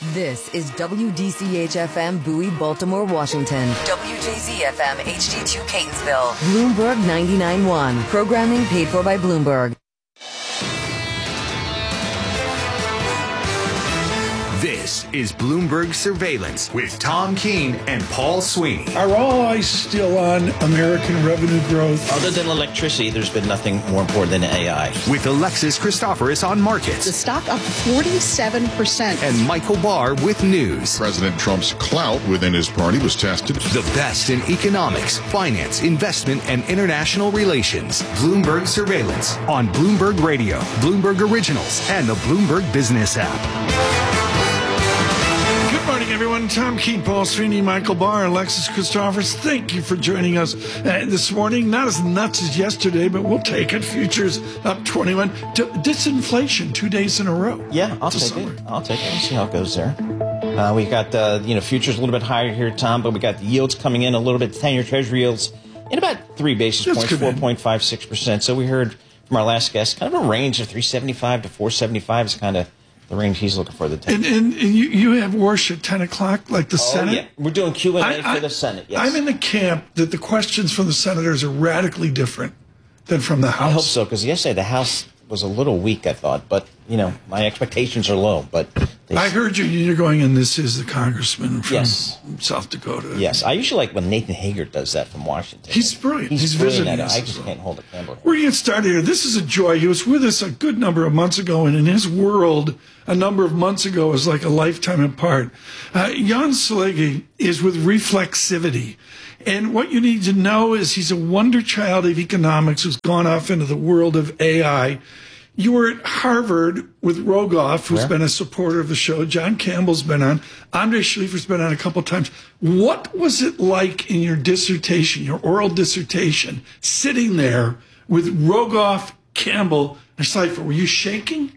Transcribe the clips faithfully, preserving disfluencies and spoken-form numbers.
This is W D C H F M Bowie, Baltimore, Washington. W J Z F M H D two Catonsville. Bloomberg ninety-nine point one. Programming paid for by Bloomberg. This is Bloomberg Surveillance with Tom Keene and Paul Sweeney. Are all eyes still on American revenue growth? Other than electricity, there's been nothing more important than A I. With Alexis Christoforous on markets. The stock up forty-seven percent. And Michael Barr with news. President Trump's clout within his party was tested. The best in economics, finance, investment, and international relations. Bloomberg Surveillance on Bloomberg Radio, Bloomberg Originals, and the Bloomberg Business app. Good morning, everyone. Tom Keene, Paul Sweeney, Michael Barr, Alexis Christoforous. Thank you for joining us uh, this morning. Not as nuts as yesterday, but we'll take it. Futures up twenty-one. D- disinflation two days in a row. Yeah, I'll take summer. it. I'll take it. We'll see how it goes there. Uh, we got uh, you know futures a little bit higher here, Tom, but we got the yields coming in a little bit. ten-year Treasury yields in about three basis That's points, four point five six percent. So we heard from our last guest, kind of a range of three seventy-five to four seventy-five is kind of the range he's looking for. The ten. And, and, and you, you have Warsh at ten o'clock, like the oh, Senate? Yeah. We're doing Q and A I, I, for the Senate, yes. I'm in the camp that the questions from the senators are radically different than from the House. I hope so, because yesterday the House was a little weak, I thought. But, you know, my expectations are low. But they... I heard you. You're going, and this is the congressman from yes. South Dakota. Yes. I usually like when Nathan Hager does that from Washington. He's brilliant. He's, He's brilliant visiting at it. us. I just can't hold a candle. We're going to get started here. This is a joy. He was with us a good number of months ago, and in his world, a number of months ago is like a lifetime apart. Uh, Jan Salegi is with Reflexivity. And what you need to know is he's a wonder child of economics who's gone off into the world of A I. You were at Harvard with Rogoff, who's Where? been a supporter of the show. John Campbell's been on. Andre Schleifer's been on a couple times. What was it like in your dissertation, your oral dissertation, sitting there with Rogoff, Campbell, and Schleifer? Were you shaking?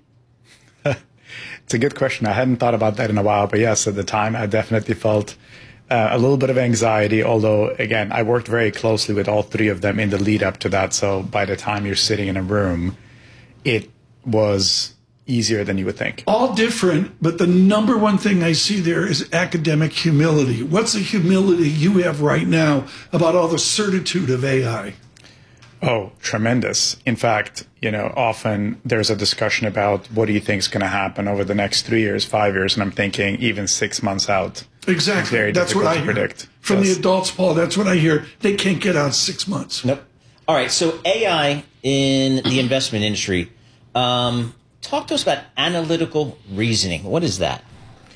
It's a good question. I hadn't thought about that in a while, but yes, at the time, I definitely felt uh, a little bit of anxiety, although, again, I worked very closely with all three of them in the lead up to that. So by the time you're sitting in a room, it was easier than you would think. All different, but the number one thing I see there is academic humility. What's the humility you have right now about all the certitude of A I? Oh, tremendous. In fact, you know, often there's a discussion about what do you think is going to happen over the next three years, five years, and I'm thinking even six months out. Exactly. Very that's what I to hear. predict. From yes. the adults, Paul, that's what I hear. They can't get out six months. Nope. All right, so A I in the investment industry. Um, talk to us about analytical reasoning. What is that?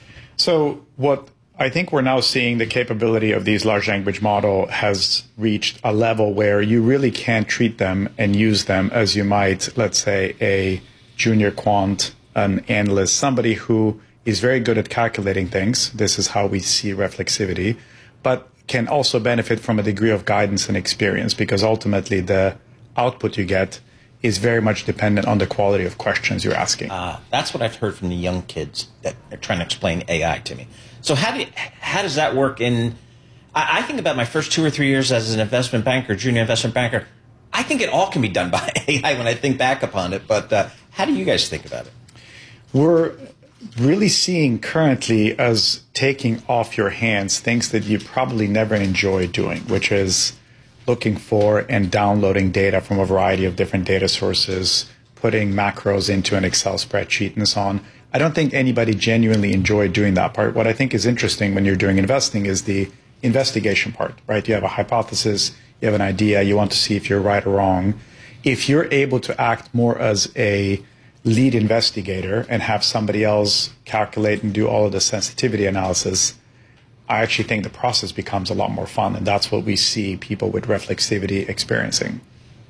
So what I think we're now seeing, the capability of these large language model has reached a level where you really can't treat them and use them as you might, let's say, a junior quant, an analyst, somebody who is very good at calculating things. This is how we see reflexivity, but can also benefit from a degree of guidance and experience, because ultimately the output you get is very much dependent on the quality of questions you're asking. Uh, that's what I've heard from the young kids that are trying to explain A I to me. So how do you, how does that work in? I, I think about my first two or three years as an investment banker, junior investment banker. I think it all can be done by A I when I think back upon it. But uh, how do you guys think about it? We're really seeing currently as taking off your hands things that you probably never enjoyed doing, which is looking for and downloading data from a variety of different data sources, putting macros into an Excel spreadsheet and so on. I don't think anybody genuinely enjoyed doing that part. What I think is interesting when you're doing investing is the investigation part, right? You have a hypothesis, you have an idea, you want to see if you're right or wrong. If you're able to act more as a lead investigator and have somebody else calculate and do all of the sensitivity analysis, I actually think the process becomes a lot more fun, and that's what we see people with reflexivity experiencing.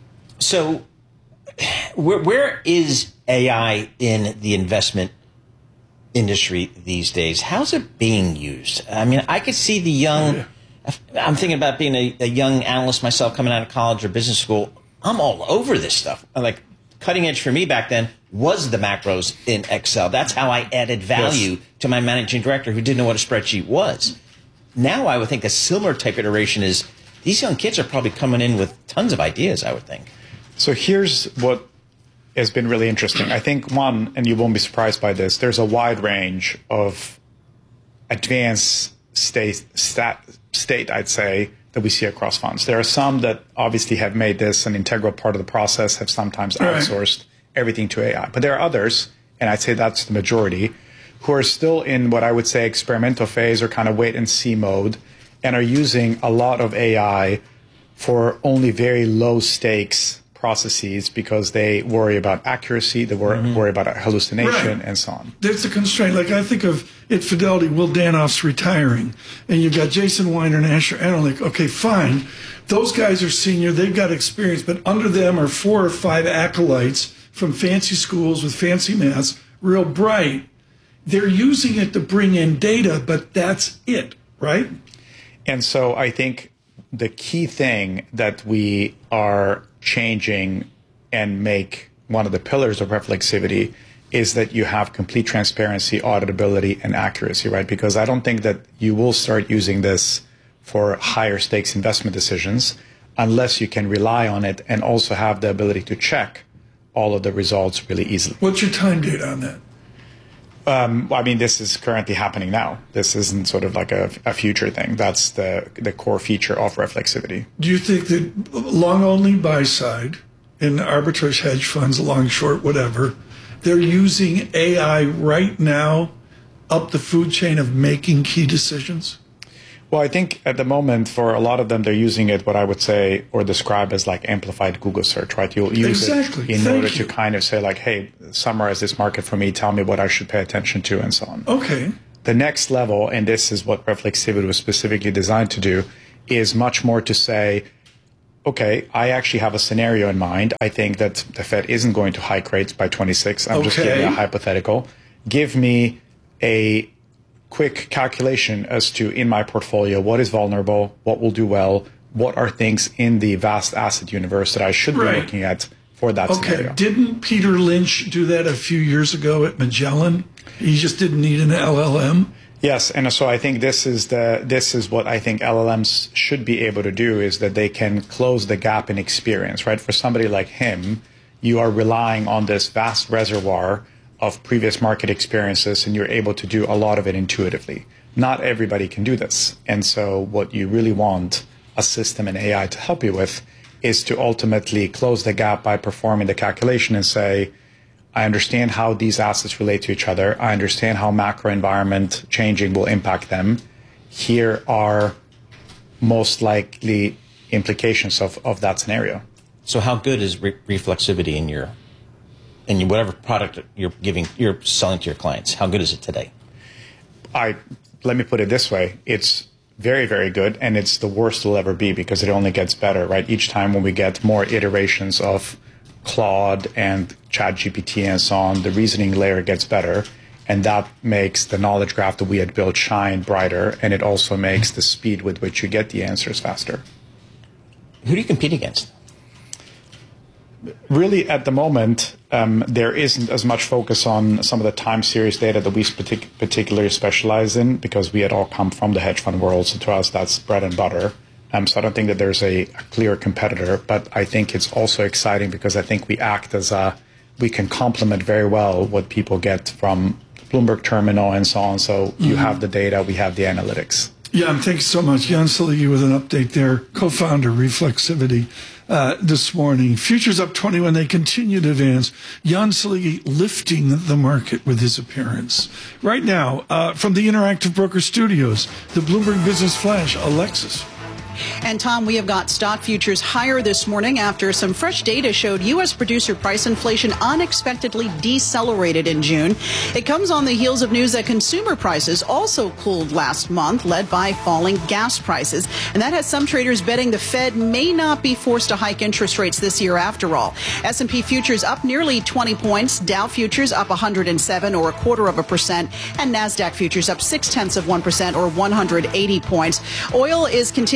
So where, where is A I in the investment industry these days? How's it being used? I mean, I could see the young, oh, yeah. I'm thinking about being a, a young analyst myself coming out of college or business school. I'm all over this stuff. Like, cutting edge for me back then was the macros in Excel. That's how I added value yes. to my managing director who didn't know what a spreadsheet was. Now I would think a similar type iteration is these young kids are probably coming in with tons of ideas, I would think. So here's what has been really interesting. I think, one, and you won't be surprised by this, there's a wide range of advanced state, stat, state, I'd say, that we see across funds. There are some that obviously have made this an integral part of the process, have sometimes outsourced right. everything to A I. But there are others, and I'd say that's the majority, who are still in what I would say experimental phase or kind of wait and see mode, and are using a lot of A I for only very low stakes processes because they worry about accuracy, they worry, mm-hmm. worry about hallucination, right. and so on. There's a constraint. Like I think of at Fidelity, Will Danoff's retiring, and you've got Jason Weiner and Asher Aaron. Like, okay, fine, those guys are senior, they've got experience, but under them are four or five acolytes from fancy schools with fancy maths, real bright. They're using it to bring in data, but that's it, right? And so I think the key thing that we are changing and make one of the pillars of reflexivity is that you have complete transparency, auditability, and accuracy, right? Because I don't think that you will start using this for higher stakes investment decisions unless you can rely on it and also have the ability to check all of the results really easily. What's your time date on that? Um, I mean, this is currently happening now. This isn't sort of like a, a future thing. That's the, the core feature of reflexivity. Do you think that long only buy side in arbitrage hedge funds, long, short, whatever, they're using A I right now up the food chain of making key decisions? Well, I think at the moment, for a lot of them, they're using it, what I would say or describe as like amplified Google search, right? You'll use exactly. it in Thank order you. to kind of say like, hey, summarize this market for me, tell me what I should pay attention to, and so on. Okay. The next level, and this is what reflexivity was specifically designed to do, is much more to say, okay, I actually have a scenario in mind. I think that the Fed isn't going to hike rates by twenty-six. I'm okay. just giving a hypothetical. Give me a quick calculation as to, in my portfolio, what is vulnerable, what will do well, what are things in the vast asset universe that I should right. be looking at for that okay. scenario. Didn't Peter Lynch do that a few years ago at Magellan? He just didn't need an L L M? Yes, and so I think this is the this is what I think L L Ms should be able to do, is that they can close the gap in experience, right? For somebody like him, you are relying on this vast reservoir of previous market experiences, and you're able to do a lot of it intuitively. Not everybody can do this. And so what you really want a system and A I to help you with is to ultimately close the gap by performing the calculation and say, I understand how these assets relate to each other. I understand how macro environment changing will impact them. Here are most likely implications of, of that scenario. So how good is re- reflexivity in your in whatever product you're giving, you're selling to your clients? How good is it today? I let me put it this way: it's very, very good, and it's the worst it'll ever be because it only gets better, right? Each time when we get more iterations of Claude and ChatGPT and so on, the reasoning layer gets better, and that makes the knowledge graph that we had built shine brighter, and it also makes the speed with which you get the answers faster. Who do you compete against? Really, at the moment, um, there isn't as much focus on some of the time series data that we partic- particularly specialize in, because we had all come from the hedge fund world, so to us that's bread and butter. Um, so I don't think that there's a, a clear competitor, but I think it's also exciting because I think we act as a, we can complement very well what people get from Bloomberg Terminal and so on. So you mm-hmm. have the data, we have the analytics. Yeah, thanks so much. Jan Salegi with an update there, co-founder Reflexivity uh, this morning. Futures up twenty-one, they continue to advance. Jan Salegi lifting the market with his appearance. Right now, uh, from the Interactive Broker Studios, the Bloomberg Business Flash, Alexis. And Tom, we have got stock futures higher this morning after some fresh data showed U S producer price inflation unexpectedly decelerated in June. It comes on the heels of news that consumer prices also cooled last month, led by falling gas prices. And that has some traders betting the Fed may not be forced to hike interest rates this year after all. S and P futures up nearly twenty points, Dow futures up one hundred seven or a quarter of a percent, and NASDAQ futures up six tenths of one percent or one hundred eighty points. Oil is continuing to move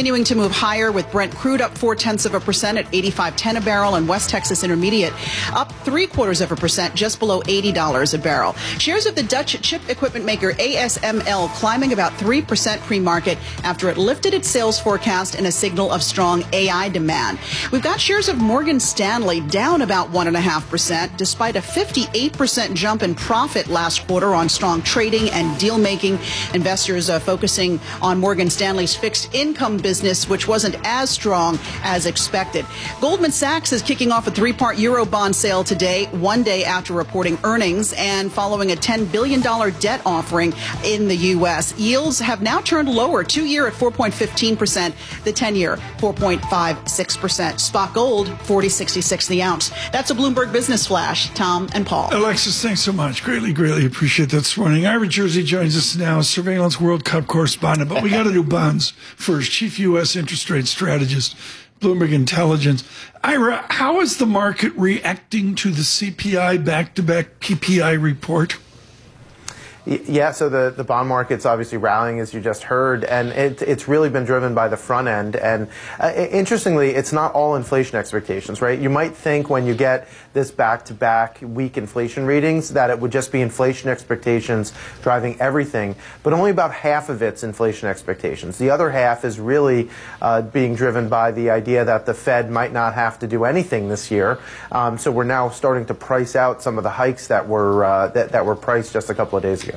move higher with Brent crude up four tenths of a percent at eighty-five ten a barrel, and West Texas Intermediate up three quarters of a percent, just below eighty dollars a barrel. Shares of the Dutch chip equipment maker A S M L climbing about three percent pre-market after it lifted its sales forecast in a signal of strong A I demand. We've got shares of Morgan Stanley down about one point five percent, despite a fifty-eight percent jump in profit last quarter on strong trading and deal making. Investors uh, focusing on Morgan Stanley's fixed income business, which wasn't as strong as expected. Goldman Sachs is kicking off a three-part euro bond sale today, one day after reporting earnings and following a ten billion dollars debt offering in the U S. Yields have now turned lower, two-year at four point one five percent, the ten-year four point five six percent. Spot gold, forty sixty-six the ounce. That's a Bloomberg Business Flash. Tom and Paul. Alexis, thanks so much. Greatly, greatly appreciate that this morning. Ira Jersey joins us now, Surveillance World Cup correspondent. But we got to do bonds first. Chief U S interest rate strategist, Bloomberg Intelligence. Ira, how is the market reacting to the C P I back-to-back P P I report? Yeah, so the, the bond market's obviously rallying, as you just heard, and it, it's really been driven by the front end. And uh, interestingly, it's not all inflation expectations, right? You might think when you get this back-to-back weak inflation readings that it would just be inflation expectations driving everything, but only about half of it's inflation expectations. The other half is really uh, being driven by the idea that the Fed might not have to do anything this year. Um, so we're now starting to price out some of the hikes that were uh, that, that were priced just a couple of days ago.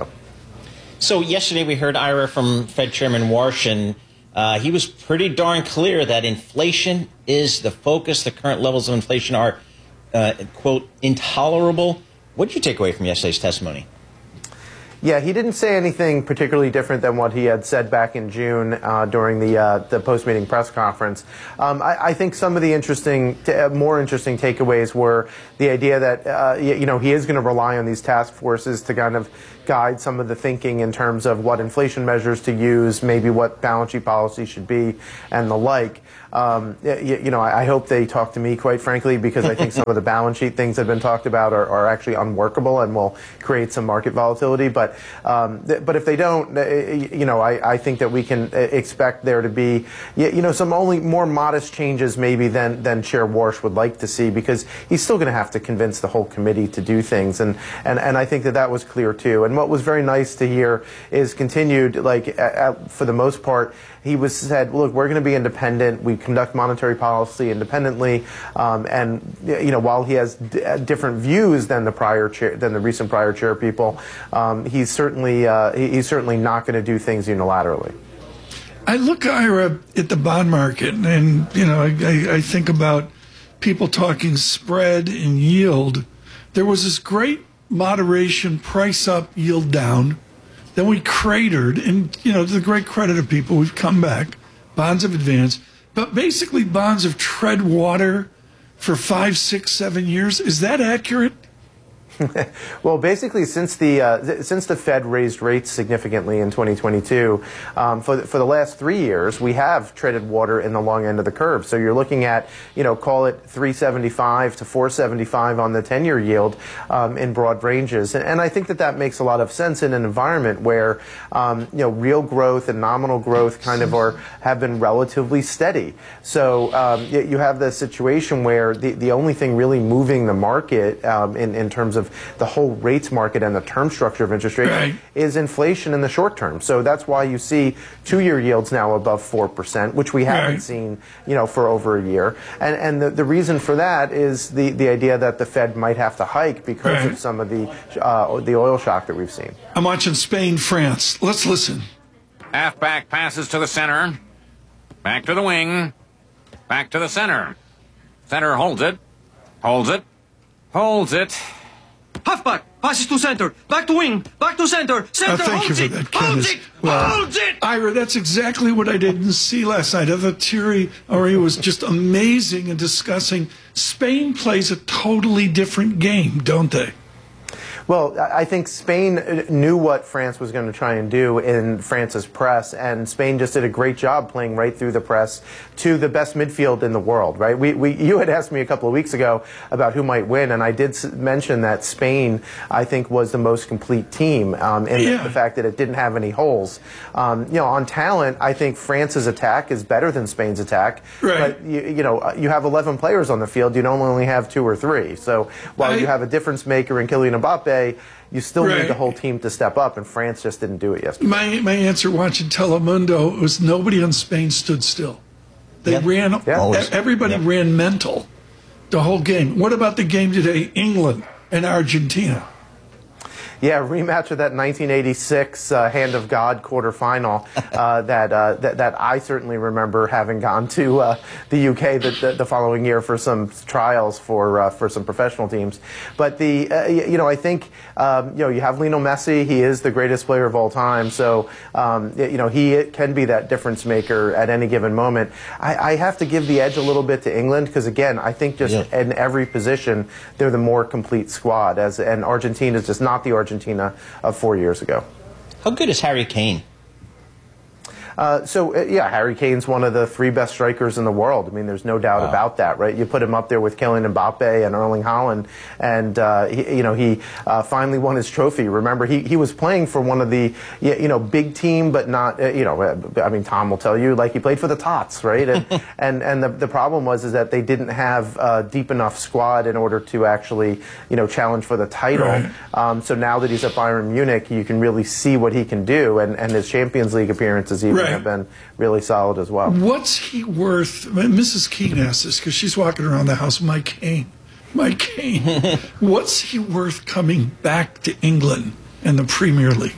So yesterday we heard, Ira, from Fed Chairman Warsh, and uh, he was pretty darn clear that inflation is the focus. The current levels of inflation are, uh, quote, intolerable. What did you take away from yesterday's testimony? Yeah, he didn't say anything particularly different than what he had said back in June uh, during the uh, the post-meeting press conference. Um, I, I think some of the interesting, uh, more interesting takeaways were the idea that uh, you know he is going to rely on these task forces to kind of guide some of the thinking in terms of what inflation measures to use, maybe what balance sheet policy should be, and the like. Um, you, you know, I, I hope they talk to me, quite frankly, because I think some of the balance sheet things that have been talked about are, are actually unworkable and will create some market volatility. But um, th- but if they don't, uh, you know, I, I think that we can expect there to be, you know, some only more modest changes maybe than than Chair Warsh would like to see, because he's still going to have to convince the whole committee to do things, and and and I think that that was clear too. And what was very nice to hear is continued, like uh, for the most part, he was said, look, we're going to be independent. We conduct monetary policy independently, um, and you know, while he has d- different views than the prior chair, than the recent prior chair people, um, he's certainly uh, he's certainly not going to do things unilaterally. I look, Ira, at the bond market, and you know, I, I think about people talking spread and yield. There was this great moderation, price up, yield down. Then we cratered, and, you know, to the great credit of people, we've come back. Bonds have advanced. But basically, bonds have tread water for five, six, seven years. Is that accurate? Well, basically, since the uh, since the Fed raised rates significantly in twenty twenty-two, um, for the, for the last three years, we have treaded water in the long end of the curve. So you're looking at, you know, call it three seventy-five to four seventy-five on the ten-year yield um, in broad ranges, and, and I think that that makes a lot of sense in an environment where um, you know, real growth and nominal growth kind of are have been relatively steady. So um, you, you have the situation where the the only thing really moving the market um, in in terms of the whole rates market and the term structure of interest rates right. is inflation in the short term. So that's why you see two-year yields now above four percent, which we haven't right. seen, you know, for over a year. And and the, the reason for that is the, the idea that the Fed might have to hike because right. of some of the uh, the oil shock that we've seen. I'm watching Spain, France. Let's listen. Halfback passes to the center. Back to the wing. Back to the center. Center holds it. Holds it. Holds it. Halfback passes to center, back to wing, back to center, center oh, thank holds you it, for that, holds it, well, holds it! Ira, that's exactly what I didn't see last night. I thought Thierry Henry was just amazing in discussing Spain plays a totally different game, don't they? Well, I think Spain knew what France was going to try and do in France's press, and Spain just did a great job playing right through the press to the best midfield in the world, right? We, we, you had asked me a couple of weeks ago about who might win, and I did mention that Spain, I think, was the most complete team um, in yeah. the, the fact that it didn't have any holes. Um, you know, on talent, I think France's attack is better than Spain's attack, right. but, you, you know, you have eleven players on the field, you don't only have two or three. So while I, you have a difference maker in Kylian Mbappe, you still right. need the whole team to step up, and France just didn't do it yesterday. My my answer watching Telemundo was nobody on Spain stood still. They yeah. ran, yeah. everybody yeah. ran mental the whole game. What about the game today, England and Argentina? Yeah, rematch of that nineteen eighty-six uh, Hand of God quarterfinal uh, that, uh, that that I certainly remember having gone to uh, the U K the, the, the following year for some trials for uh, for some professional teams. But the uh, you know I think um, you know you have Lionel Messi. He is the greatest player of all time. So um, you know he can be that difference maker at any given moment. I, I have to give the edge a little bit to England because again I think just yeah. in every position they're the more complete squad. As and Argentina is just not the Argentina of four years ago. How good is Harry Kane? Uh, so, uh, yeah, Harry Kane's one of the three best strikers in the world. I mean, there's no doubt wow. about that, right? You put him up there with Kylian Mbappe and Erling Haaland, and, uh, he, you know, he uh, finally won his trophy. Remember, he, he was playing for one of the, you know, big team, but not, uh, you know, I mean, Tom will tell you, like, he played for the Tots, right? And and, and the, the problem was is that they didn't have a deep enough squad in order to actually, you know, challenge for the title. Right. Um, so now that he's at Bayern Munich, you can really see what he can do, and, and his Champions League appearances even. Right. Have been really solid as well. What's he worth? Missus Keene asked this because she's walking around the house. Mike Kane, Mike Kane. What's he worth coming back to England and the Premier League?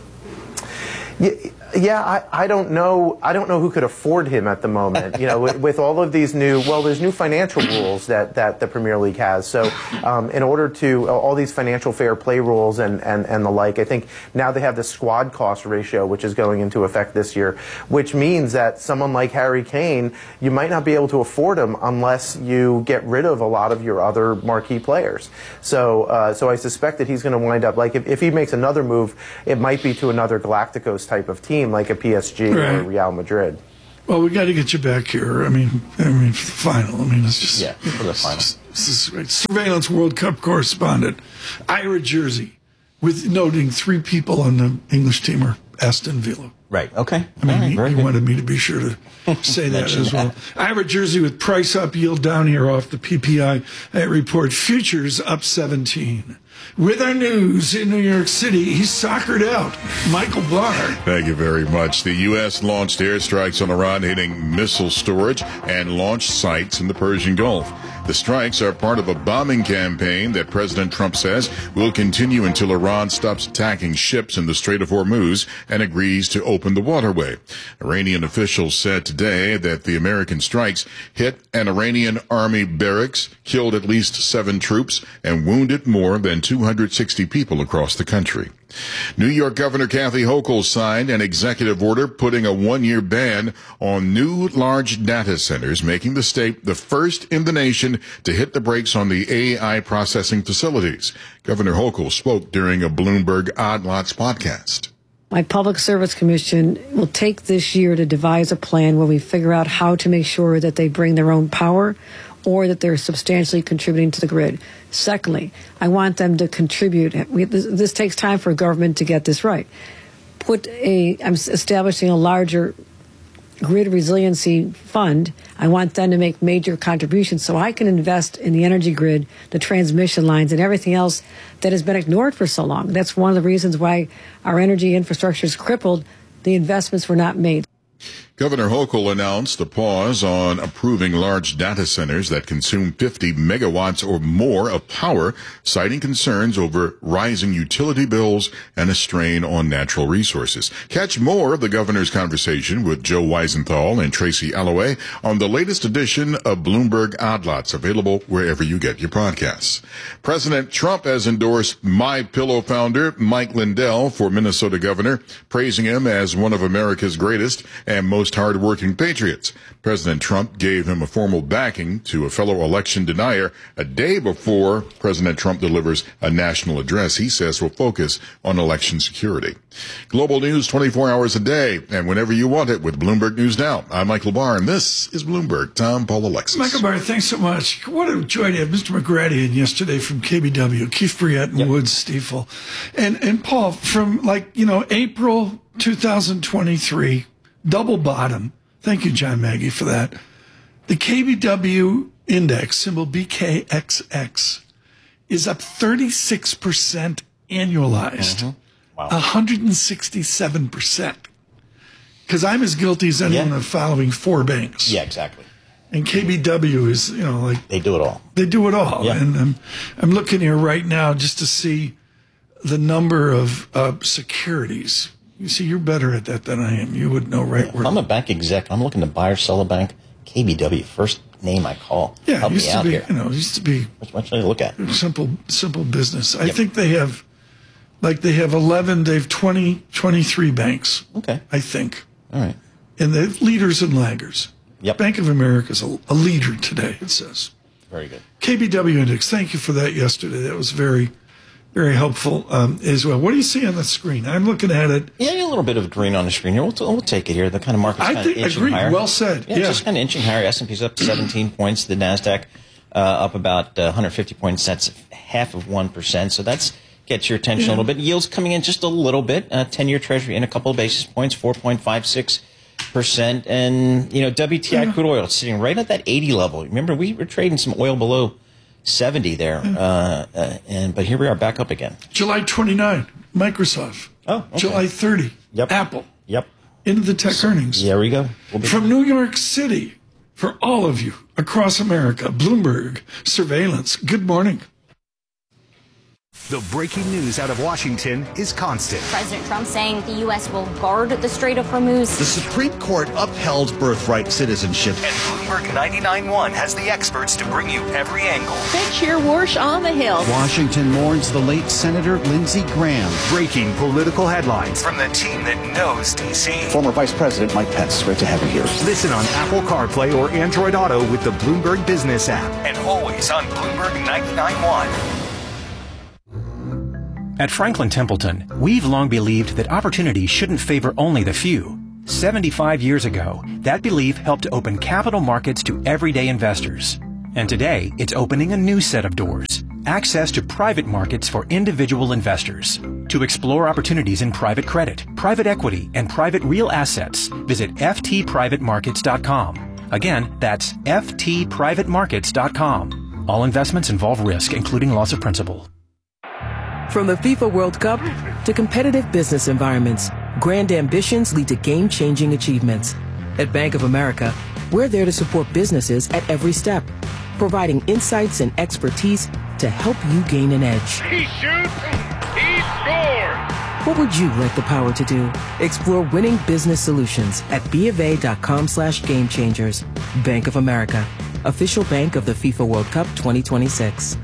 Yeah, yeah I, I don't know. I don't know who could afford him at the moment. You know, with, with all of these new, well, there's new financial rules that, that the Premier League has. So, um, in order to uh, all these financial fair play rules and, and, and the like, I think now they have the squad cost ratio, which is going into effect this year, which means that someone like Harry Kane, you might not be able to afford him unless you get rid of a lot of your other marquee players. So, uh, so I suspect that he's going to wind up like if, if he makes another move, it might be to another Galacticos type of team, like a P S G right. or Real Madrid. Well, we got to get you back here. I mean, I mean, for the final. I mean, it's just yeah, for the final. This is great. Surveillance World Cup correspondent Ira Jersey, with noting three people on the English team are Aston Villa. Right. Okay. I mean, right, he, he good. wanted me to be sure to say that as well. Ira Jersey with price up, yield down here off the P P I report. Futures up seventeen. With our news in New York City, he's soccered out. Michael Barr. Thank you very much. The U S launched airstrikes on Iran, hitting missile storage and launch sites in the Persian Gulf. The strikes are part of a bombing campaign that President Trump says will continue until Iran stops attacking ships in the Strait of Hormuz and agrees to open the waterway. Iranian officials said today that the American strikes hit an Iranian army barracks, killed at least seven troops, and wounded more than two hundred sixty people across the country. New York Governor Kathy Hochul signed an executive order putting a one-year ban on new large data centers, making the state the first in the nation to hit the brakes on the A I processing facilities. Governor Hochul spoke during a Bloomberg Odd Lots podcast. My Public Service Commission will take this year to devise a plan where we figure out how to make sure that they bring their own power or that they're substantially contributing to the grid. Secondly, I want them to contribute. We, this, this takes time for government to get this right. Put a, I'm establishing a larger grid resiliency fund. I want them to make major contributions so I can invest in the energy grid, the transmission lines, and everything else that has been ignored for so long. That's one of the reasons why our energy infrastructure is crippled. The investments were not made. Governor Hochul announced a pause on approving large data centers that consume fifty megawatts or more of power, citing concerns over rising utility bills and a strain on natural resources. Catch more of the governor's conversation with Joe Weisenthal and Tracy Alloway on the latest edition of Bloomberg Odd Lots, available wherever you get your podcasts. President Trump has endorsed MyPillow founder Mike Lindell for Minnesota governor, praising him as one of America's greatest and most hardworking patriots. President Trump gave him a formal backing to a fellow election denier a day before President Trump delivers a national address he says will focus on election security. Global news twenty-four hours a day and whenever you want it with Bloomberg News Now. I'm Michael Barr, and this is Bloomberg. Tom, Paul, Alexis. Michael Barr, thanks so much. What a joy to have Mister McGrady in yesterday from K B W, Keith Briette and yep. Woods Stiefel. And, and Paul, from like, you know, April two thousand twenty-three, double bottom. Thank you, John Maggie, for that. The K B W index, symbol B K X X, is up thirty-six percent annualized. Mm-hmm. Wow. one hundred sixty-seven percent. Because I'm as guilty as anyone yeah. of following four banks. Yeah, exactly. And K B W is, you know, like... They do it all. They do it all. Yeah. And I'm, I'm looking here right now just to see the number of uh, securities. You see, you're better at that than I am. You would know right yeah, where... If I'm a bank exec, I'm looking to buy or sell a bank. K B W, first name I call. Yeah, Help it used me to out be, here. you know, it used to be... Which one should I look at? Simple, simple business. I yep. think they have, like they have eleven, they have twenty, twenty-three banks. Okay. I think. All right. And they have leaders and laggers. Yep. Bank of America is a, a leader today, it says. Very good. K B W Index, thank you for that yesterday. That was very, very helpful um, as well. What do you see on the screen? I'm looking at it. Yeah, a little bit of green on the screen here. We'll, t- we'll take it here. The kind of market's I kind think, of inching agree. higher. Well said. Yeah, yeah. just kind of inching higher. S and P's up seventeen points. The NASDAQ uh, up about uh, one hundred fifty points. That's half of one percent. So that's gets your attention yeah. a little bit. Yields coming in just a little bit. Uh, ten-year Treasury in a couple of basis points, four point five six percent. And, you know, W T I yeah. crude oil sitting right at that eighty level. Remember, we were trading some oil below seventy there. Yeah. Uh, uh, and But here we are back up again. July twenty-ninth, Microsoft. Oh, okay. July thirtieth, yep. Apple. Yep. Into the tech so, earnings. There we go. We'll From New York City, for all of you across America, Bloomberg Surveillance. Good morning. The breaking news out of Washington is constant. President Trump saying the U S will guard the Strait of Hormuz. The Supreme Court upheld birthright citizenship. And Bloomberg ninety-nine point one has the experts to bring you every angle. They cheer Warsh on the Hill. Washington mourns the late Senator Lindsey Graham. Breaking political headlines from the team that knows D C. Former Vice President Mike Pence, great to have you here. Listen on Apple CarPlay or Android Auto with the Bloomberg Business app. And always on Bloomberg ninety-nine point one. At Franklin Templeton, we've long believed that opportunity shouldn't favor only the few. seventy-five years ago, that belief helped to open capital markets to everyday investors. And today, it's opening a new set of doors. Access to private markets for individual investors. To explore opportunities in private credit, private equity, and private real assets, visit F T private markets dot com. Again, that's F T private markets dot com. All investments involve risk, including loss of principal. From the FIFA World Cup to competitive business environments, grand ambitions lead to game-changing achievements. At Bank of America, we're there to support businesses at every step, providing insights and expertise to help you gain an edge. He shoots, he scores! What would you like the power to do? Explore winning business solutions at BofA.com slash game changers. Bank of America, official bank of the FIFA World Cup twenty twenty-six.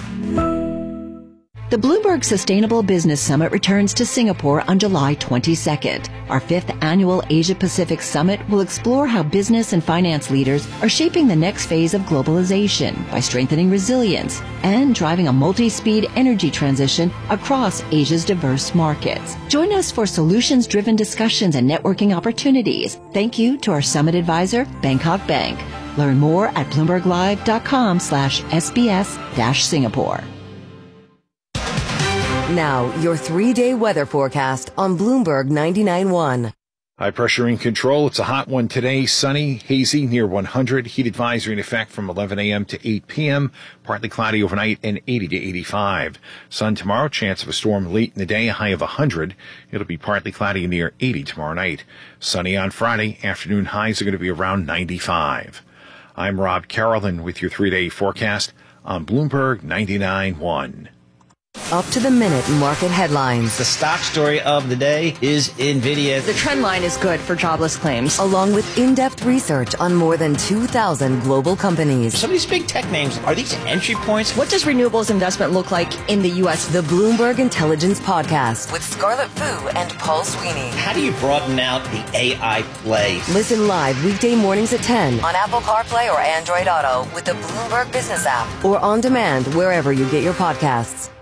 The Bloomberg Sustainable Business Summit returns to Singapore on July twenty-second. Our fifth annual Asia-Pacific Summit will explore how business and finance leaders are shaping the next phase of globalization by strengthening resilience and driving a multi-speed energy transition across Asia's diverse markets. Join us for solutions-driven discussions and networking opportunities. Thank you to our summit advisor, Bangkok Bank. Learn more at bloomberglive.com slash SBS dash Singapore. Now, your three-day weather forecast on Bloomberg ninety-nine point one. High pressure in control. It's a hot one today. Sunny, hazy, near one hundred. Heat advisory in effect from eleven a.m. to eight p.m. Partly cloudy overnight and eighty to eighty-five. Sun tomorrow. Chance of a storm late in the day. A high of one hundred. It'll be partly cloudy and near eighty tomorrow night. Sunny on Friday. Afternoon highs are going to be around ninety-five. I'm Rob Carolyn with your three-day forecast on Bloomberg ninety-nine point one. Up-to-the-minute market headlines. The stock story of the day is NVIDIA. The trend line is good for jobless claims. Along with in-depth research on more than two thousand global companies. Some of these big tech names, are these entry points? What does renewables investment look like in the U S? The Bloomberg Intelligence Podcast with Scarlett Fu and Paul Sweeney. How do you broaden out the A I play? Listen live weekday mornings at ten on Apple CarPlay or Android Auto with the Bloomberg Business app or on demand wherever you get your podcasts.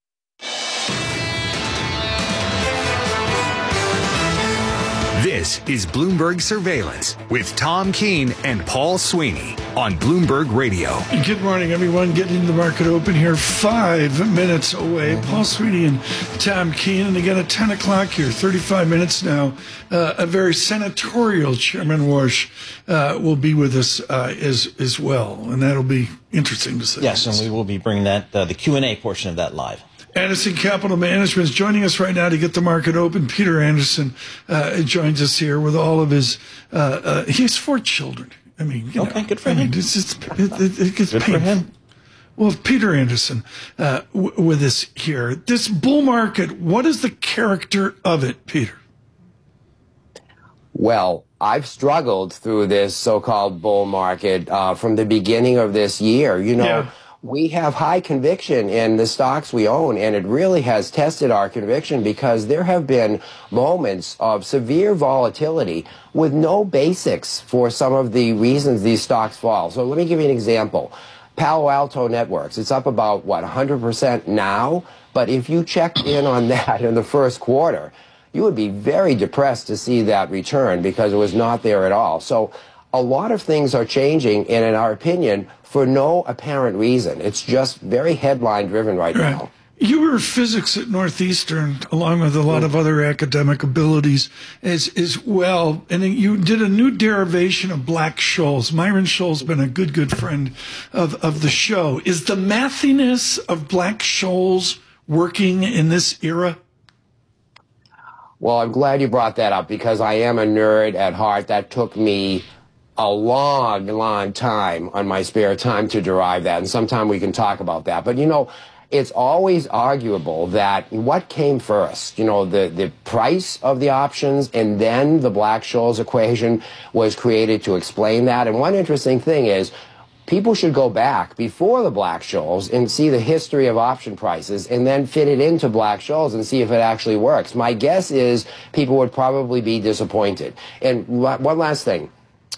This is Bloomberg Surveillance with Tom Keene and Paul Sweeney on Bloomberg Radio. Good morning, everyone. Getting the market open here five minutes away. Paul Sweeney and Tom Keene. And again, at ten o'clock here, thirty-five minutes now, uh, a very senatorial Chairman Warsh uh, will be with us uh, as, as well. And that'll be interesting to see. Yes, and we will be bringing that uh, the Q and A portion of that live. Anderson Capital Management is joining us right now to get the market open. Peter Anderson uh, joins us here with all of his. Uh, uh, he has four children. I mean, you okay, know, good for I him. Mean, it's, it's, it, it, it gets good painful. for him. Well, Peter Anderson uh, w- with us here. This bull market. What is the character of it, Peter? Well, I've struggled through this so-called bull market uh, from the beginning of this year. You know. Yeah. We have high conviction in the stocks we own, and it really has tested our conviction because there have been moments of severe volatility with no basics for some of the reasons these stocks fall. So let me give you an example. Palo Alto Networks, it's up about, what, one hundred percent now? But if you checked in on that in the first quarter, you would be very depressed to see that return because it was not there at all. So a lot of things are changing, and in our opinion, for no apparent reason. It's just very headline-driven right, right now. You were physics at Northeastern, along with a lot of other academic abilities as, as well, and you did a new derivation of Black-Scholes. Myron Scholl's been a good, good friend of, of the show. Is the mathiness of Black-Scholes working in this era? Well, I'm glad you brought that up because I am a nerd at heart. That took me a long, long time on my spare time to derive that, and sometime we can talk about that. But, you know, it's always arguable that what came first, you know, the, the price of the options and then the Black-Scholes equation was created to explain that. And one interesting thing is people should go back before the Black-Scholes and see the history of option prices and then fit it into Black-Scholes and see if it actually works. My guess is people would probably be disappointed. And one last thing.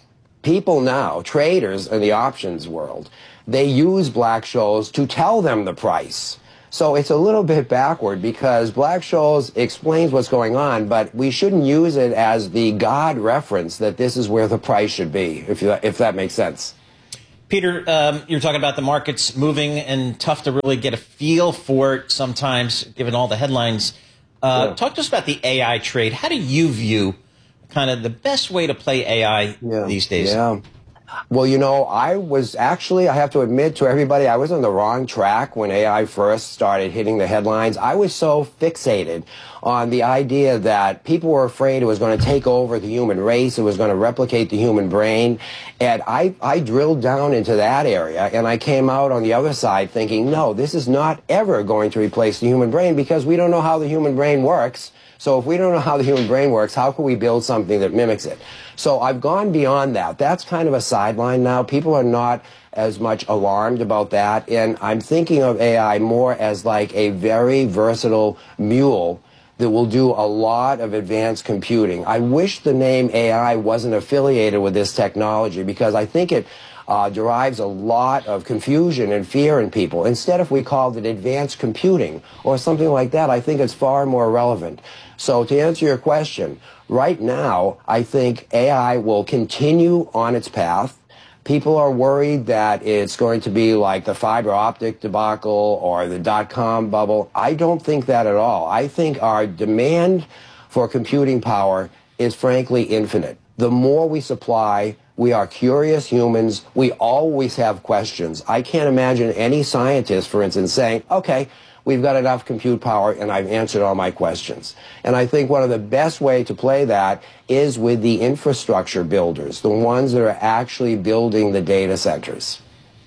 People now, traders in the options world, they use Black-Scholes to tell them the price. So it's a little bit backward because Black-Scholes explains what's going on, but we shouldn't use it as the God reference that this is where the price should be, if, you, if that makes sense. Peter, um, you're talking about the markets moving and tough to really get a feel for it sometimes, given all the headlines. Uh, yeah. Talk to us about the A I trade. How do you view kind of the best way to play A I yeah. these days? Yeah. Well, you know, I was actually, I have to admit to everybody, I was on the wrong track when A I first started hitting the headlines. I was so fixated on the idea that people were afraid it was going to take over the human race, it was going to replicate the human brain. And I, I drilled down into that area, and I came out on the other side thinking, no, this is not ever going to replace the human brain because we don't know how the human brain works. So if we don't know how the human brain works, how can we build something that mimics it? So I've gone beyond that. That's kind of a sideline now. People are not as much alarmed about that. And I'm thinking of A I more as like a very versatile mule that will do a lot of advanced computing. I wish the name A I wasn't affiliated with this technology because I think it Uh, derives a lot of confusion and fear in people. Instead, if we called it advanced computing or something like that, I think it's far more relevant. So to answer your question, right now, I think A I will continue on its path. People are worried that it's going to be like the fiber optic debacle or the dot-com bubble. I don't think that at all. I think our demand for computing power is frankly infinite. The more we supply, we are curious humans. We always have questions. I can't imagine any scientist, for instance, saying, okay, we've got enough compute power and I've answered all my questions. And I think one of the best way to play that is with the infrastructure builders, the ones that are actually building the data centers.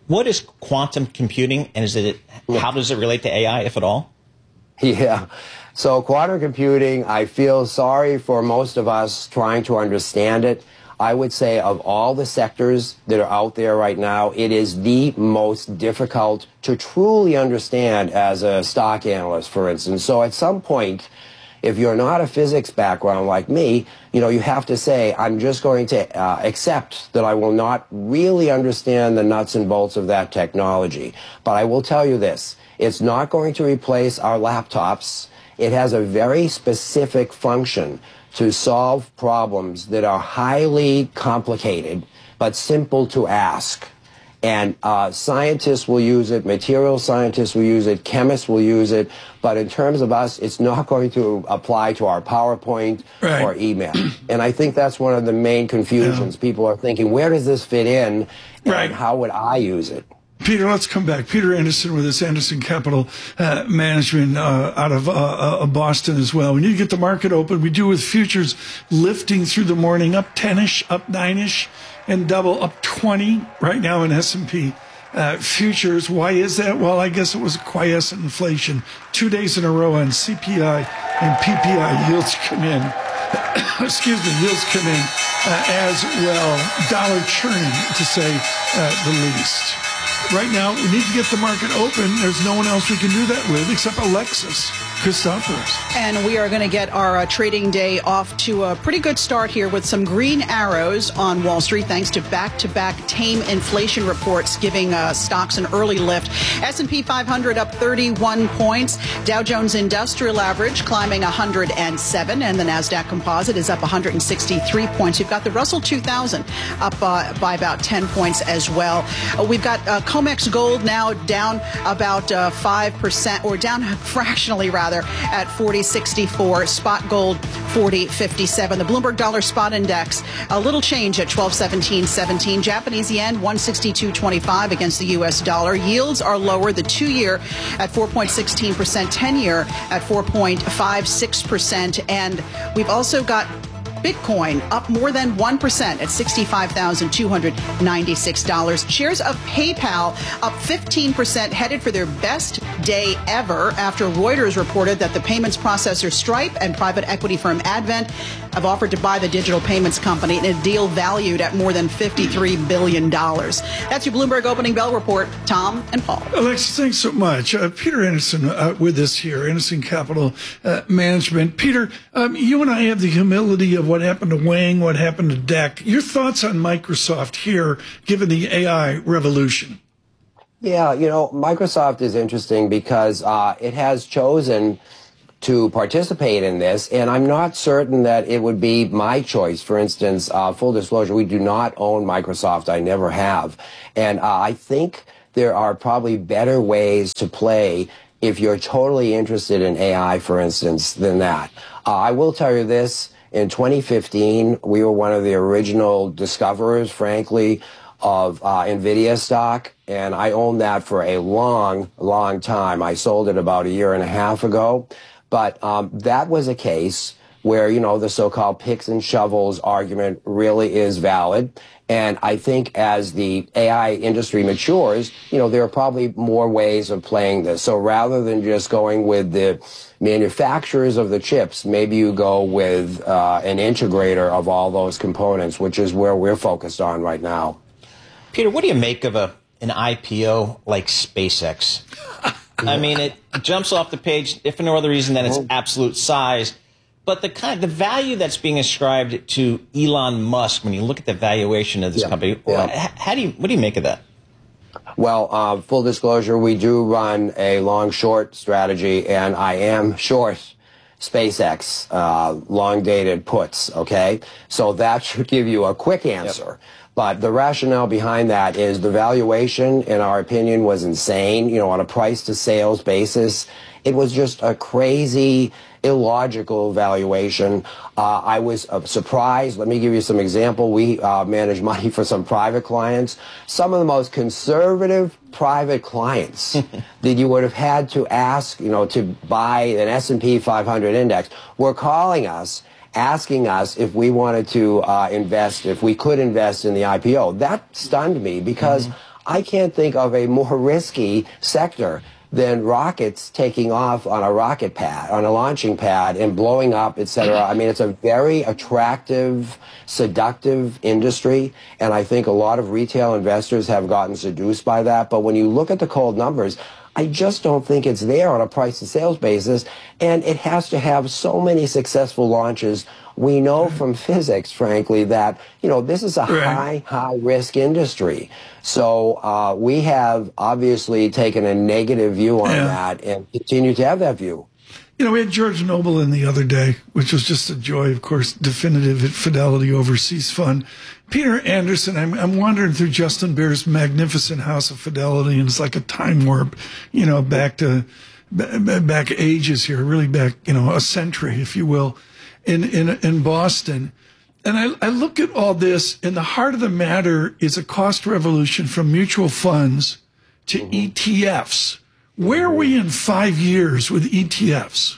What is quantum computing, and is it how does it relate to A I, if at all? Yeah. So quantum computing, I feel sorry for most of us trying to understand it. I would say of all the sectors that are out there right now, it is the most difficult to truly understand as a stock analyst, for instance. So at some point, if you're not a physics background like me, you know, you have to say, I'm just going to uh, accept that I will not really understand the nuts and bolts of that technology. But I will tell you this, it's not going to replace our laptops. It has a very specific function to solve problems that are highly complicated but simple to ask. And uh, scientists will use it, material scientists will use it, chemists will use it, but in terms of us, it's not going to apply to our PowerPoint right. or email. And I think that's one of the main confusions. Yeah. People are thinking, where does this fit in, and right. how would I use it? Peter, let's come back. Peter Anderson with us, Anderson Capital uh, Management uh, out of uh, uh, Boston as well. We need to get the market open. We do with futures lifting through the morning, up ten-ish, up nine-ish, and double up twenty right now in S and P uh, futures. Why is that? Well, I guess it was quiescent inflation. Two days in a row on C P I and P P I yields come in. Excuse me, yields come in uh, as well. Dollar churning, to say uh, the least. Right now, we need to get the market open. There's no one else we can do that with except Alexis Christoforous. And we are going to get our uh, trading day off to a pretty good start here with some green arrows on Wall Street, thanks to back-to-back tame inflation reports giving uh, stocks an early lift. S and P five hundred up thirty-one points. Dow Jones Industrial Average climbing one hundred seven, and the NASDAQ Composite is up one hundred sixty-three points. We've got the Russell two thousand up uh, by about ten points as well. Uh, we've got uh, COMEX Gold now down about uh, five percent, or down fractionally rather, at forty sixty-four. Spot gold forty fifty-seven. The Bloomberg Dollar Spot Index a little change at twelve seventeen seventeen. Japanese yen one sixty-two twenty-five against the U S dollar. Yields are lower. The two-year at four point one six percent, ten-year at four point five six percent, and we've also got Bitcoin up more than one percent at sixty-five thousand two hundred ninety-six dollars. Shares of PayPal up fifteen percent, headed for their best day ever after Reuters reported that the payments processor Stripe and private equity firm Advent have offered to buy the digital payments company in a deal valued at more than fifty-three billion dollars. That's your Bloomberg Opening Bell Report. Tom and Paul. Alexis, thanks so much. Uh, Peter Anderson uh, with us here, Anderson Capital uh, Management. Peter, um, you and I have the humility of what happened to Wang, what happened to D E C. Your thoughts on Microsoft here, given the A I revolution? Yeah, you know, Microsoft is interesting because uh, it has chosen to participate in this, and I'm not certain that it would be my choice. For instance, uh, full disclosure, we do not own Microsoft. I never have. And uh, I think there are probably better ways to play if you're totally interested in A I, for instance, than that. Uh, I will tell you this. In twenty fifteen, we were one of the original discoverers, frankly, of uh, NVIDIA stock, and I owned that for a long, long time. I sold it about a year and a half ago, but um, that was a case where, you know, the so-called picks and shovels argument really is valid. And I think as the A I industry matures, you know, there are probably more ways of playing this. So rather than just going with the manufacturers of the chips, maybe you go with uh, an integrator of all those components, which is where we're focused on right now. Peter, what do you make of a an I P O like SpaceX? I mean, it jumps off the page, if for no other reason than its absolute size. But the kind, the value that's being ascribed to Elon Musk, when you look at the valuation of this yeah, company, yeah. how do you, what do you make of that? Well, uh, full disclosure, we do run a long-short strategy, and I am short SpaceX, uh, long-dated puts, okay? So that should give you a quick answer. Yep. But the rationale behind that is the valuation, in our opinion, was insane. You know, on a price-to-sales basis, it was just a crazy, illogical valuation. Uh, I was uh, surprised. Let me give you some example. We uh, manage money for some private clients. Some of the most conservative private clients that you would have had to ask, you know, to buy an S and P five hundred index were calling us, asking us if we wanted to uh, invest, if we could invest in the I P O. That stunned me because mm-hmm. I can't think of a more risky sector than rockets taking off on a rocket pad, on a launching pad, and blowing up, et cetera. I mean, it's a very attractive, seductive industry, and I think a lot of retail investors have gotten seduced by that. But when you look at the cold numbers, I just don't think it's there on a price-to-sales basis, and it has to have so many successful launches. We know from physics, frankly, that, you know, this is a right. high, high-risk industry. So uh, we have obviously taken a negative view on yeah. that and continue to have that view. You know, we had George Noble in the other day, which was just a joy, of course, Definitive at Fidelity Overseas Fund. Peter Anderson, I'm, I'm wandering through Justin Bear's magnificent House of Fidelity, and it's like a time warp, you know, back to back ages here, really back, you know, a century, if you will, in in, in Boston. And I, I look at all this, and the heart of the matter is a cost revolution from mutual funds to mm-hmm. E T Fs. Where are we in five years with E T Fs?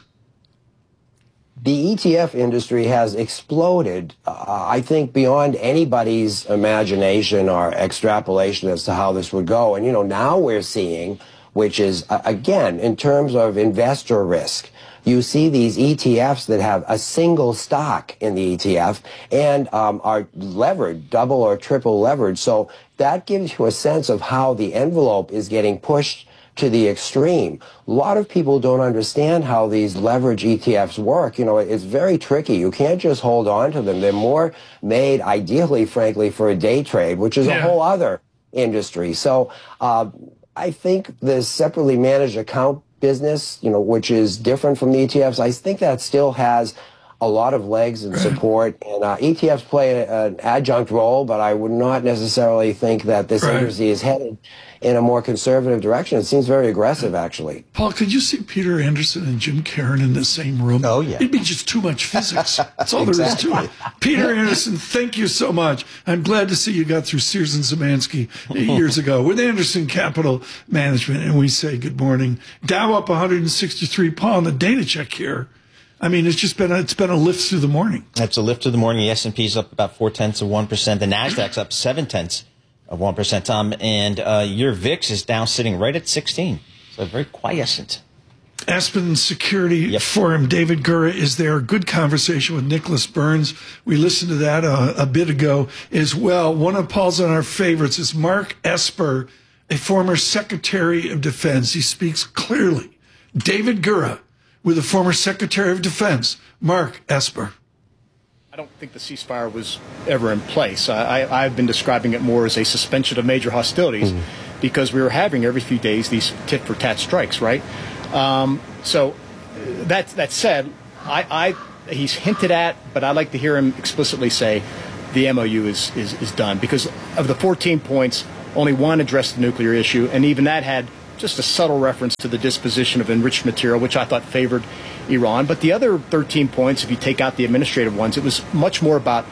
The E T F industry has exploded, uh, I think, beyond anybody's imagination or extrapolation as to how this would go. And, you know, now we're seeing, which is, uh, again, in terms of investor risk, you see these E T Fs that have a single stock in the E T F and um, are levered, double or triple levered. So that gives you a sense of how the envelope is getting pushed to the extreme. A lot of people don't understand how these leverage E T Fs work. You know, it's very tricky. You can't just hold on to them. They're more made, ideally, frankly, for a day trade, which is yeah. a whole other industry. So uh, I think the separately managed account business, you know, which is different from the E T Fs, I think that still has a lot of legs and support. And uh, E T Fs play a, an adjunct role, but I would not necessarily think that this right. industry is headed in a more conservative direction. It seems very aggressive, actually. Paul, could you see Peter Anderson and Jim Caron in the same room? Oh, yeah. It'd be just too much physics. That's all exactly. there is to it. Peter Anderson, thank you so much. I'm glad to see you got through Sears and Zemansky years ago with Anderson Capital Management, and we say good morning. Dow up one hundred sixty-three. Paul, on the data check here, I mean, it's just been a, it's been a lift through the morning. It's a lift through the morning. The S and P's up about four tenths of one percent. The Nasdaq's up seven tenths of one percent, Tom. And uh, your V I X is now sitting right at sixteen. So very quiescent. Aspen Security yep. Forum. David Gura is there. Good conversation with Nicholas Burns. We listened to that uh, a bit ago as well. One of Paul's on our favorites is Mark Esper, a former Secretary of Defense. He speaks clearly. David Gura with the former Secretary of Defense, Mark Esper. I don't think the ceasefire was ever in place. I, I, I've been describing it more as a suspension of major hostilities mm. because we were having every few days these tit-for-tat strikes, right? Um, so that, that said, I, I, he's hinted at, but I'd like to hear him explicitly say the M O U is, is, is done. Because of the fourteen points, only one addressed the nuclear issue, and even that had just a subtle reference to the disposition of enriched material, which I thought favored Iran. But the other thirteen points, if you take out the administrative ones, it was much more about,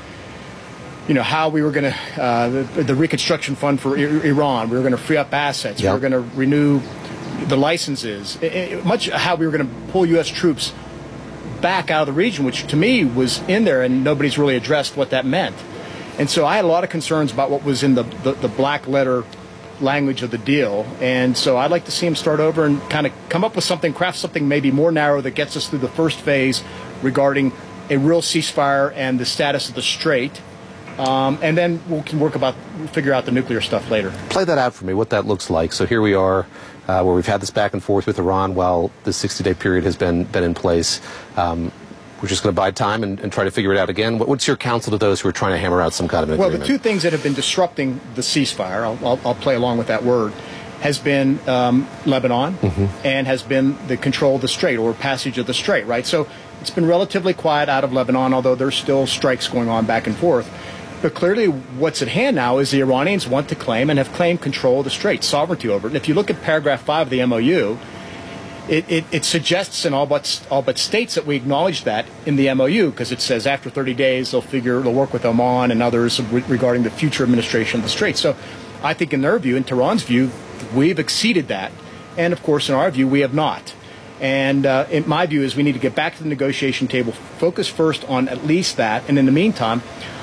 you know, how we were going to, uh, the, the reconstruction fund for I Iran, we were going to free up assets, yep. we were going to renew the licenses, it, it, much how we were going to pull U S troops back out of the region, which to me was in there, and nobody's really addressed what that meant. And so I had a lot of concerns about what was in the, the, the black letter language of the deal, and so I'd like to see him start over and kind of come up with something, craft something maybe more narrow that gets us through the first phase regarding a real ceasefire and the status of the strait, um, and then we can work about figure out the nuclear stuff later. Play that out for me, what that looks like. So here we are, uh, where we've had this back and forth with Iran while the sixty-day period has been been in place. Um, We're just going to bide time and, and try to figure it out again. What's your counsel to those who are trying to hammer out some kind of an well, agreement? Well, the two things that have been disrupting the ceasefire, I'll, I'll, I'll play along with that word, has been um, Lebanon mm-hmm. and has been the control of the strait or passage of the strait, right? So it's been relatively quiet out of Lebanon, although there's still strikes going on back and forth. But clearly what's at hand now is the Iranians want to claim and have claimed control of the strait, sovereignty over it. And if you look at paragraph five of the M O U, It, it, it suggests and all but all but states that we acknowledge that in the M O U, because it says after thirty days they'll figure they'll work with Oman and others re- regarding the future administration of the strait. So I think in their view, in Tehran's view, we've exceeded that, and of course in our view we have not. And uh, in my view is we need to get back to the negotiation table, focus first on at least that, and in the meantime,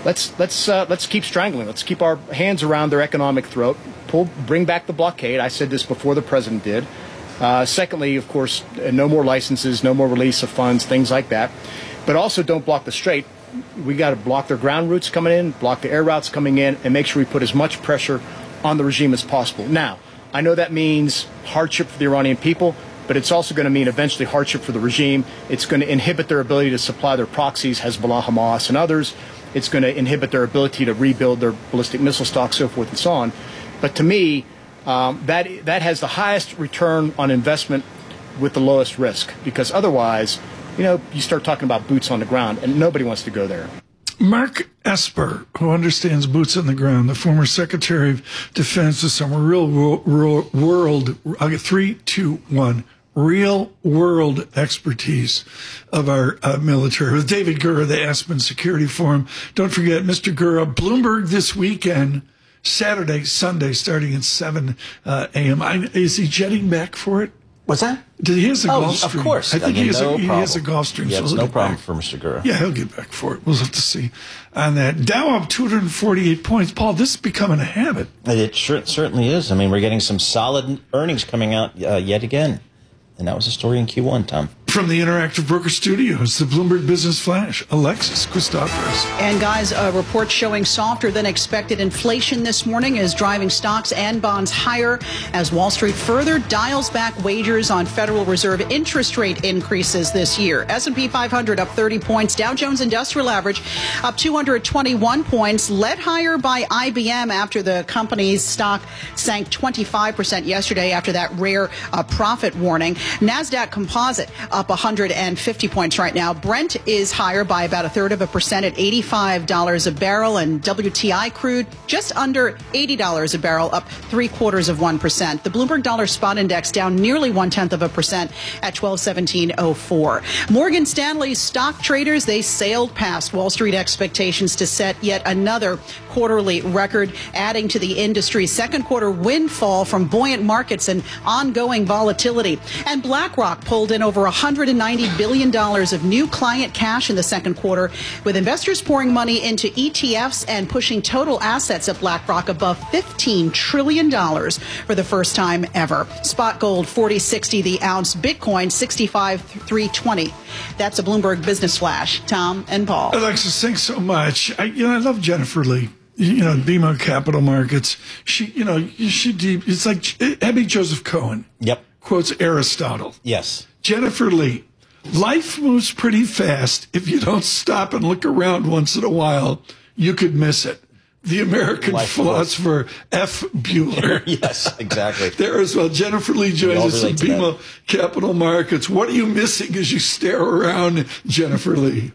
let's let's uh, let's keep strangling. Let's keep our hands around their economic throat. Pull, bring back the blockade. I said this before the president did. Uh, secondly, of course, no more licenses, no more release of funds, things like that. But also don't block the strait. We got to block their ground routes coming in, block the air routes coming in, and make sure we put as much pressure on the regime as possible. Now, I know that means hardship for the Iranian people, but it's also going to mean eventually hardship for the regime. It's going to inhibit their ability to supply their proxies, Hezbollah, Hamas, and others. It's going to inhibit their ability to rebuild their ballistic missile stock, so forth and so on. But to me, Um, that that has the highest return on investment with the lowest risk, because otherwise, you know, you start talking about boots on the ground, and nobody wants to go there. Mark Esper, who understands boots on the ground, the former Secretary of Defense, with some real, real world, I'll get three, two, one, real world expertise of our uh, military. With David Gura, the Aspen Security Forum. Don't forget, Mister Gura, Bloomberg this weekend. Saturday, Sunday, starting at seven uh, a.m. I, is he jetting back for it? What's that? Did he has a oh, golf stream? Of course. I think I mean, he, has no a, he has a golf stream. Yeah, so it's no problem back. for Mister Gura. Yeah, he'll get back for it. We'll have to see on that. Dow up two hundred forty-eight points. Paul, this is becoming a habit. It sure, certainly is. I mean, we're getting some solid earnings coming out uh, yet again. And that was a story in Q one, Tom. From the Interactive Broker Studios, the Bloomberg Business Flash, Alexis Christoforous. And guys, a report showing softer than expected inflation this morning is driving stocks and bonds higher as Wall Street further dials back wagers on Federal Reserve interest rate increases this year. S and P five hundred up thirty points. Dow Jones Industrial Average up two hundred twenty-one points, led higher by I B M after the company's stock sank twenty-five percent yesterday after that rare uh, profit warning. NASDAQ Composite up one hundred fifty points right now. Brent is higher by about a third of a percent at eighty-five dollars a barrel, and W T I crude just under eighty dollars a barrel, up three quarters of one percent. The Bloomberg Dollar Spot Index down nearly one tenth of a percent at twelve seventeen oh four. Morgan Stanley's stock traders, they sailed past Wall Street expectations to set yet another quarterly record, adding to the industry's second quarter windfall from buoyant markets and ongoing volatility. And BlackRock pulled in over one hundred ninety billion dollars of new client cash in the second quarter, with investors pouring money into E T Fs and pushing total assets at BlackRock above fifteen trillion dollars for the first time ever. Spot gold forty sixty the ounce, Bitcoin sixty-five three twenty. That's a Bloomberg Business Flash. Tom and Paul. Alexis, thanks so much. I, you know, I love Jennifer Lee. You know, B M O Capital Markets. She, you know, she deep. It's like Abby Joseph Cohen. Yep. Quotes Aristotle. Yes. Jennifer Lee. Life moves pretty fast. If you don't stop and look around once in a while, you could miss it. The American Life philosopher moves. F. Bueller. Yes, exactly. There as well. Jennifer Lee joins us in B M O Capital Markets. What are you missing as you stare around, Jennifer Lee?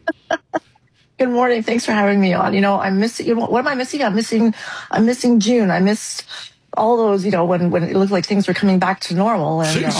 Good morning. Thanks for having me on. You know, I'm missing, you know, what am I missing? I'm missing, I'm missing June. I missed all those, you know, when, when it looked like things were coming back to normal. And, uh,